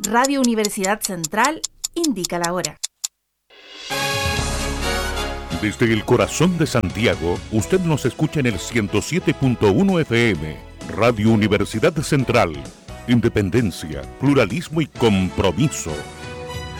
Radio Universidad Central indica la hora. Desde el corazón de Santiago, usted nos escucha en el 107.1 FM, Radio Universidad Central. Independencia, pluralismo y compromiso.